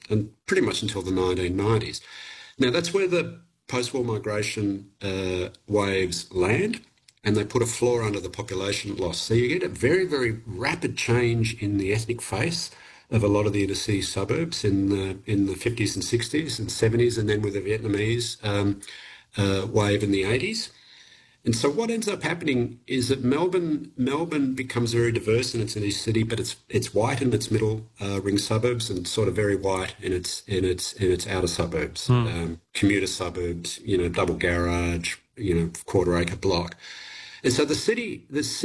and pretty much until the 1990s. Now, that's where the post-war migration waves land, and they put a floor under the population loss. So you get a very, very rapid change in the ethnic face of a lot of the inner city suburbs in the 50s and 60s and 70s, and then with the Vietnamese wave in the 80s. And so what ends up happening is that Melbourne becomes very diverse in its inner city, but it's white in its middle ring suburbs and sort of very white in its outer suburbs, commuter suburbs, double garage, quarter acre block. And so the city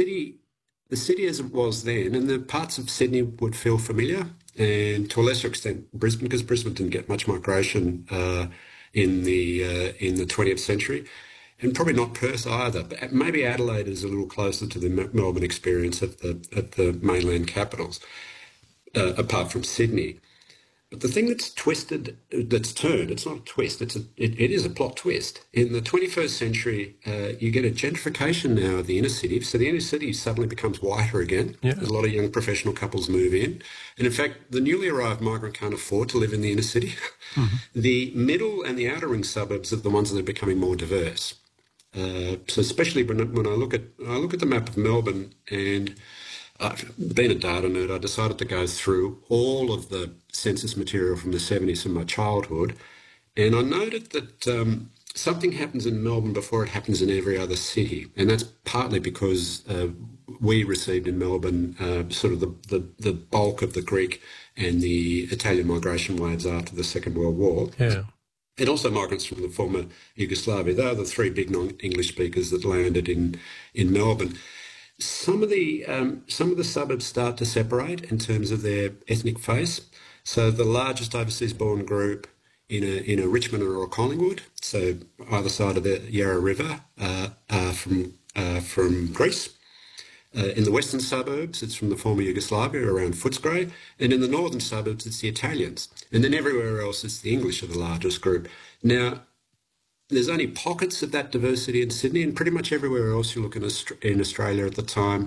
as it was then, and the parts of Sydney would feel familiar, and to a lesser extent Brisbane, because Brisbane didn't get much migration in the 20th century. And probably not Perth either, but maybe Adelaide is a little closer to the Melbourne experience at the mainland capitals, apart from Sydney. But the thing that's turned, it's not a twist, it is a plot twist. In the 21st century, you get a gentrification now of the inner city. So the inner city suddenly becomes whiter again. Yeah. There's a lot of young professional couples move in. And in fact, the newly arrived migrant can't afford to live in the inner city. Mm-hmm. The middle and the outer ring suburbs are the ones that are becoming more diverse. So especially when I look at the map of Melbourne, and being a data nerd, I decided to go through all of the census material from the 70s from my childhood, and I noted that something happens in Melbourne before it happens in every other city, and that's partly because we received in Melbourne sort of the bulk of the Greek and the Italian migration waves after the Second World War. Yeah. And also migrants from the former Yugoslavia. They are the three big non-English speakers that landed in Melbourne. Some of the suburbs start to separate in terms of their ethnic face. So the largest overseas-born group in a Richmond or a Collingwood, so either side of the Yarra River, are from Greece. In the western suburbs, it's from the former Yugoslavia around Footscray, and in the northern suburbs, it's the Italians. And then everywhere else, it's the English are the largest group. Now, there's only pockets of that diversity in Sydney, and pretty much everywhere else you look in Australia at the time,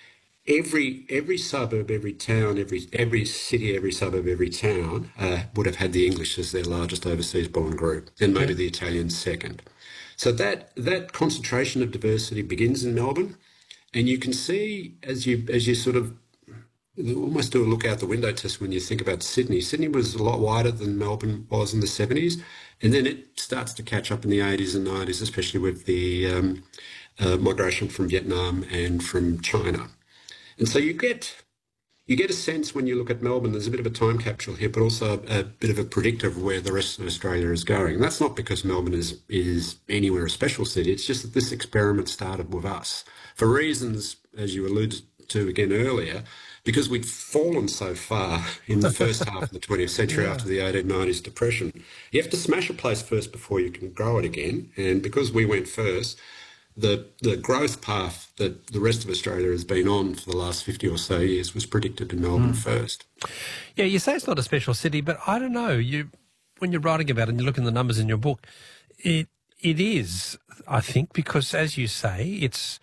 every suburb, every town, every city, every suburb, every town would have had the English as their largest overseas-born group, and maybe the Italians second. So that concentration of diversity begins in Melbourne. And you can see as you sort of almost do a look out the window test when you think about Sydney. Sydney was a lot wider than Melbourne was in the 70s, and then it starts to catch up in the 80s and 90s, especially with the migration from Vietnam and from China. And so you get a sense when you look at Melbourne, there's a bit of a time capsule here, but also a bit of a predictor of where the rest of Australia is going. And that's not because Melbourne is anywhere a special city. It's just that this experiment started with us. For reasons, as you alluded to again earlier, because we'd fallen so far in the first half of the 20th century after the 1890s depression. You have to smash a place first before you can grow it again. And because we went first, the growth path that the rest of Australia has been on for the last 50 or so years was predicted in Melbourne first. Yeah, you say it's not a special city, but I don't know. When you're writing about it and you look in the numbers in your book, it is, I think, because as you say, it's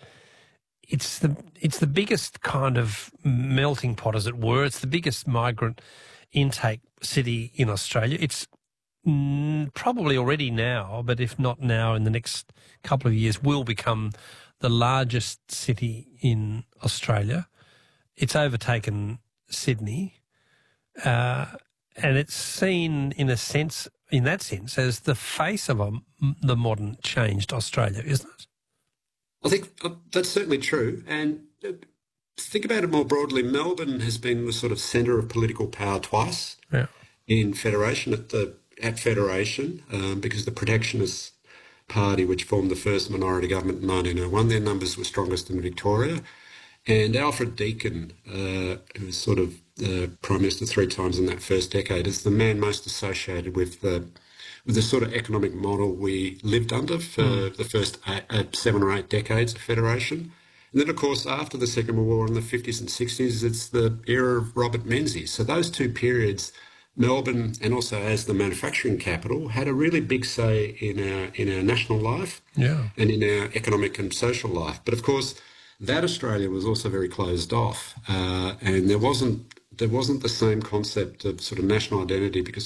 the biggest kind of melting pot, as it were. It's the biggest migrant intake city in Australia. It's probably already now, but if not now, in the next couple of years, will become the largest city in Australia. It's overtaken Sydney, and it's seen in that sense, as the face of the modern changed Australia, isn't it? I think that's certainly true. And think about it more broadly. Melbourne has been the sort of centre of political power twice in Federation, at Federation, because the Protectionist Party, which formed the first minority government in 1901, their numbers were strongest in Victoria. And Alfred Deakin, who was sort of Prime Minister 3 times in that first decade, is the man most associated with the sort of economic model we lived under for the first 7 or 8 decades of Federation. And then, of course, after the Second World War in the 50s and 60s, it's the era of Robert Menzies. So those two periods, Melbourne, and also as the manufacturing capital, had a really big say in our national life and in our economic and social life. But, of course, that Australia was also very closed off, and there wasn't the same concept of sort of national identity because